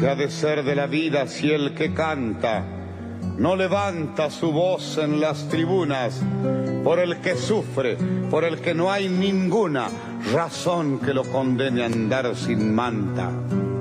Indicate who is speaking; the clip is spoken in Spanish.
Speaker 1: ¿Qué ha de ser de la vida si el que canta no levanta su voz en las tribunas por el que sufre, por el que no hay ninguna razón que lo condene a andar sin manta?